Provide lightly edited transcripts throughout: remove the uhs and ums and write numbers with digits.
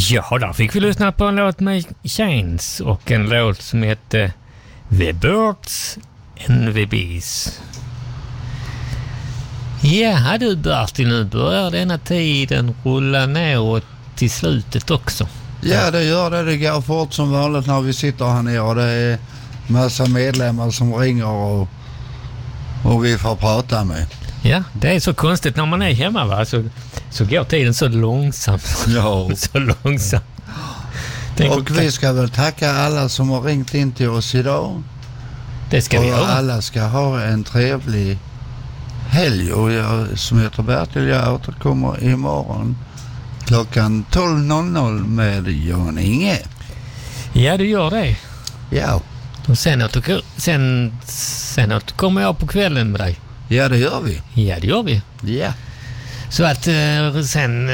Ja, där fick vi lyssna på en låt med Chains och en låt som heter The Birds and the Bees. Ja du Bertil, nu börjar denna tiden rulla ner till slutet också. Ja, det gör det. Det går fort som vanligt när vi sitter här nere och det är massa medlemmar som ringer och vi får prata med. Ja, det är så konstigt när man är hemma, va? Så går tiden så långsamt. Ja. Så långsamt. Och vi ska väl tacka alla som har ringt in till oss idag. Det ska vi göra. Alla ska ha en trevlig helg och jag som heter Bertil, jag återkommer imorgon klockan 12.00 med Jan Inge. Ja, du gör det. Ja. Och sen återkommer jag på kvällen med dig. Ja, det gör vi. Ja, det gör vi. Ja. Så att sen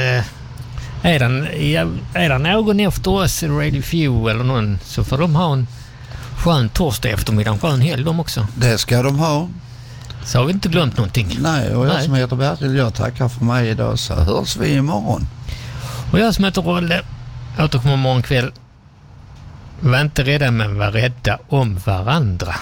är det någon efter oss, Radio Few eller någon, så får de ha en skön torsdag eftermiddag, en skön helg de också. Det ska de ha. Så har vi inte glömt någonting. Nej, och jag som heter Bertil, jag tackar för mig idag, så hörs vi imorgon. Och jag som heter Rolle återkommer imorgon kväll. Var inte rädda, men var rädda om varandra.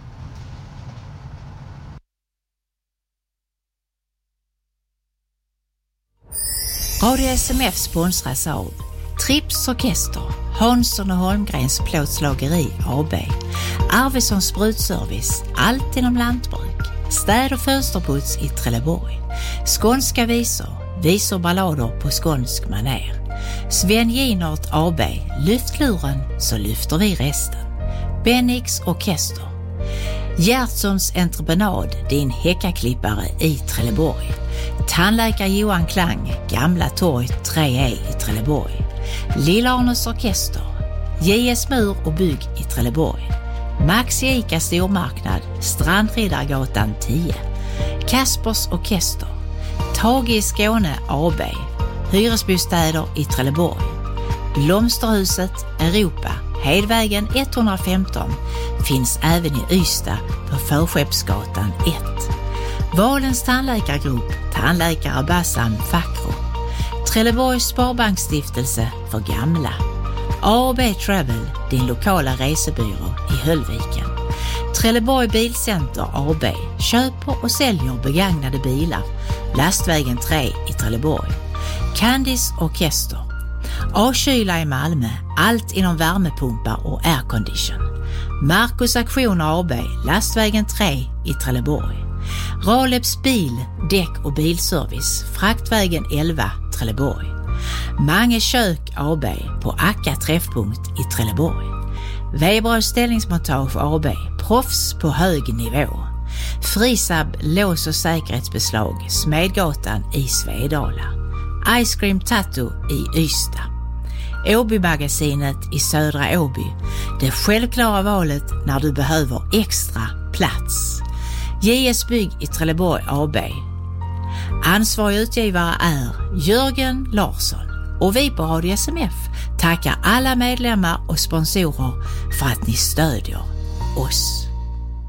Radio SMF sponsras av Trips Orkester, Hansson och Holmgrens plåtslageri AB, Arvidssons sprutservice, allt inom lantbruk, städ- och fönsterputs i Trelleborg, skånska visor ballader på skånsk maner, Sven Ginert AB, lyft luren så lyfter vi resten, Bennix Orkester, Gertsons entreprenad, din häckaklippare i Trelleborg, tandläkare Johan Klang, Gamla torg 3E i Trelleborg, Lilla Arnes Orkester, JS Mur och bygg i Trelleborg, Max Ica stormarknad, Strandriddargatan 10, Kaspers Orkester, Tage i Skåne AB, hyresbostäder i Trelleborg, Blomsterhuset Europa, Hedvägen 115, finns även i Ystad på Förskeppsgatan 1. Valens tandläkargrupp, tandläkare Bassam Fakro, Trelleborgs Sparbanksstiftelse för gamla, A&B Travel, din lokala resebyrå i Höllviken, Trelleborg Bilcenter AB, köper och säljer begagnade bilar, Lastvägen 3 i Trelleborg, Candice Orkester, A-kyla i Malmö, allt inom värmepumpar och aircondition, Marcus Aktioner AB, Lastvägen 3 i Trelleborg, Raleps bil, däck och bilservice, Fraktvägen 11, Trelleborg, Mange kök AB på Akka träffpunkt i Trelleborg, Weberös ställningsmontage AB, proffs på hög nivå, Frisab lås- och säkerhetsbeslag, Smedgatan i Svedala, Ice Cream Tattoo i Ystad, Åby-magasinet i Södra Åby, det självklara valet när du behöver extra plats. JS Bygg i Trelleborg AB. Ansvarig utgivare är Jörgen Larsson. Och vi på Radio SMF tackar alla medlemmar och sponsorer för att ni stödjer oss.